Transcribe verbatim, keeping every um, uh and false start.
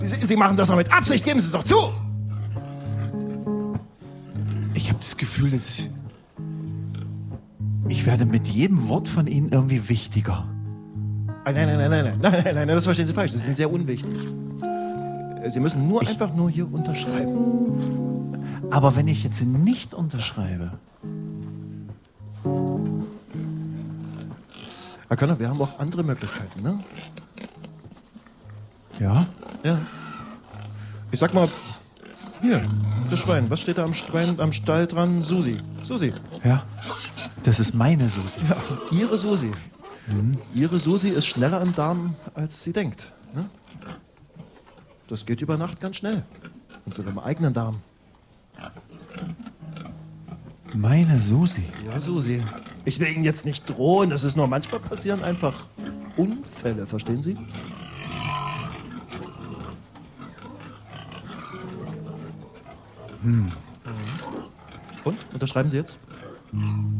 Sie, Sie machen das doch mit Absicht, geben Sie es doch zu! Ich habe das Gefühl, dass ich werde mit jedem Wort von Ihnen irgendwie wichtiger. Nein, nein, nein, nein, nein, nein, nein, nein, das verstehen Sie falsch. Das ist sehr unwichtig. Sie müssen nur Ich- einfach nur hier unterschreiben. Aber wenn ich jetzt nicht unterschreibe, Herr Könner, wir haben auch andere Möglichkeiten, ne? ja, Ja. Ich sag mal, hier, das Schwein. Was steht da am Schwein, am Stall dran? Susi. Susi. ja, das ist meine Susi. Ja, Ihre Susi. Ihre Susi ist schneller im Darm, als sie denkt. Ne? Das geht über Nacht ganz schnell. Und sogar im eigenen Darm. Meine Susi. Ja, Susi. Ich will Ihnen jetzt nicht drohen. Das ist nur manchmal passieren einfach Unfälle, verstehen Sie? Hm. Und? Unterschreiben Sie jetzt?